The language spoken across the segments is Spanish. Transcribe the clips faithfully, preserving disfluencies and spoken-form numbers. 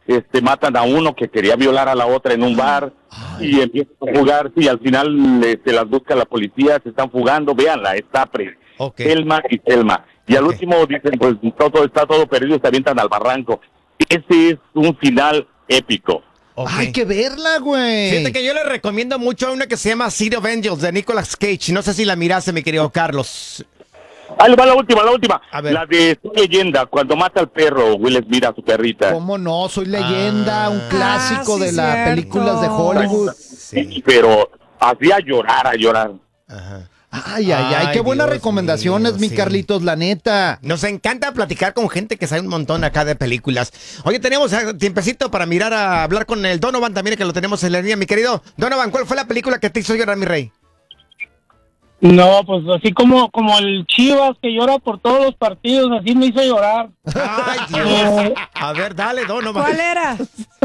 este, matan a uno que quería violar a la otra en un bar. Ay. Y empiezan a jugar, y al final este, las busca la policía, se están fugando, véanla, está pre, okay. Selma y Selma. Y okay. al último dicen, pues todo está todo perdido, se avientan al barranco. Ese es un final épico. Okay. Hay que verla, güey. Fíjate que yo le recomiendo mucho una que se llama City of Angels de Nicolas Cage. No sé si la miraste, mi querido Carlos. Ahí va la última, la última. La de Soy Leyenda, cuando mata al perro, Will Smith a su perrita. ¿Cómo no? Soy Leyenda, ah, un clásico ah, sí, de las películas de Hollywood. Sí. Pero hacía llorar, a llorar. Ajá. Ay, ay, ay, qué buenas Dios recomendaciones, mío, mi sí. Carlitos, la neta. Nos encanta platicar con gente que sabe un montón acá de películas. Oye, tenemos tiempecito para mirar a hablar con el Donovan también, que lo tenemos en la línea. Mi querido Donovan, ¿cuál fue la película que te hizo llorar, mi rey? No, pues así como, como el Chivas que llora por todos los partidos, así me hizo llorar. Ay, Dios. A ver, dale, Donovan. ¿Cuál era?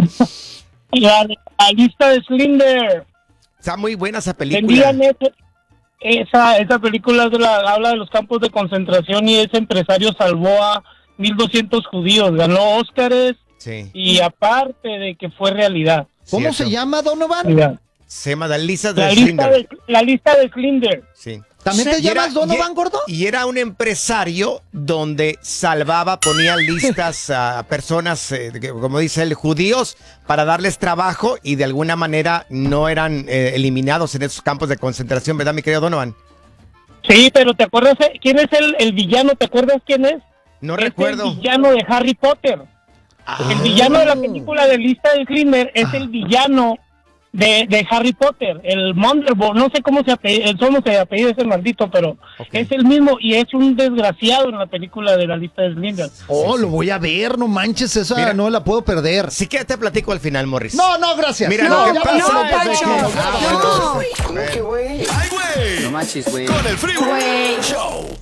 La, la lista de Slender. Está muy buena esa película. Ese, esa, esa película de la, habla de los campos de concentración y ese empresario salvó a mil doscientos judíos, ganó Óscares sí. y aparte de que fue realidad. ¿Cómo Cierto. se llama, Donovan? Mira. Se llama La Lista de la Slender. Lista de, la lista de Slender. Sí. ¿También te y llamas era, Donovan, y, gordo? Y era un empresario donde salvaba, ponía listas a personas, eh, como dice el judíos, para darles trabajo y de alguna manera no eran eh, eliminados en esos campos de concentración, ¿verdad, mi querido Donovan? Sí, pero ¿te acuerdas quién es el, el villano? ¿Te acuerdas quién es? No es recuerdo. El villano de Harry Potter. Ah. El villano de la película de Lista de Slender es ah. el villano De, de Harry Potter, el Wonderbolt, no sé cómo se apellida, cómo se apellida ese maldito, pero okay. es el mismo y es un desgraciado en la película de La Lista de Slender. Oh, sí, lo sí. voy a ver, no manches, esa Mira, no la puedo perder. Sí que te platico al final, Morris. No, no, gracias. Mira, no, lo que pasa no, es Pancho, que... no. ¿Cómo que güey? ¡Ay, güey! No manches, güey. Con el Freeway Show.